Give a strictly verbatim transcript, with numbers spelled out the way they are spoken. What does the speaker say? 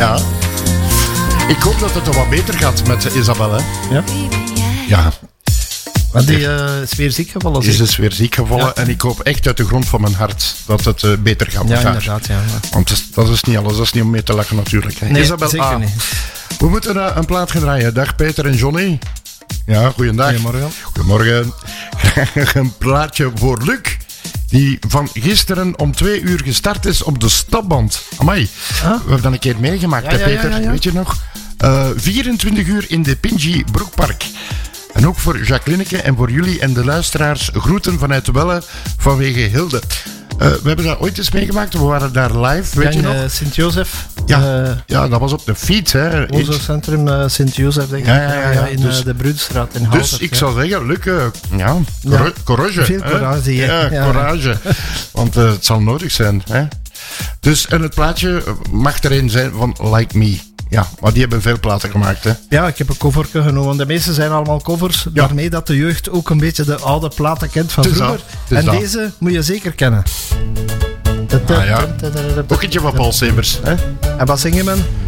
Ja. Ik hoop dat het er wat beter gaat met Isabel, hè. Ja? Ja. Want die uh, is weer ziek gevallen. Is dus weer ziek gevallen. Ja. En ik hoop echt uit de grond van mijn hart dat het uh, beter gaat met ja, haar. Inderdaad, ja, inderdaad. Want dat is, dat is niet alles, dat is niet om mee te lachen natuurlijk. Hè. Nee, Isabel, zeker ah, niet. we moeten uh, een plaat gaan draaien. Dag Peter en Johnny. Ja, goeiedag. Goedemorgen. Goedemorgen. Graag een plaatje voor Luc. Die van gisteren om twee uur gestart is op de stapband. Amai, huh? We hebben dat een keer meegemaakt, ja, hè, Peter? Ja, ja, ja. Weet je nog? Uh, vierentwintig uur in de Pinji Broekpark. En ook voor Jacquelineke en voor jullie en de luisteraars groeten vanuit Welle vanwege Hilde. Uh, we hebben dat ooit eens meegemaakt, we waren daar live, weet ja, je nog? Uh, Sint-Jozef. Ja, uh, ja, dat was op de fiets, hè. Onze centrum uh, Sint-Jozef, denk ik. Ja, ja, ja, ja. In dus, uh, de Broedstraat in Dus Houten, ik ja. zou zeggen, Luc, uh, ja, cor- ja, courage. Veel courage, hè? Ja, ja, courage. Want uh, het zal nodig zijn, hè. Dus, en het plaatje mag er een zijn van Like Me. Ja, maar die hebben veel platen gemaakt, hè. Ja, ik heb een coverke genomen. De meeste zijn allemaal covers, ja. Waarmee dat de jeugd ook een beetje de oude platen kent van vroeger. Dat, en dat. Deze moet je zeker kennen. Ah, ja. Ook eentje van Paul Sebers, hè. En wat zing je, man?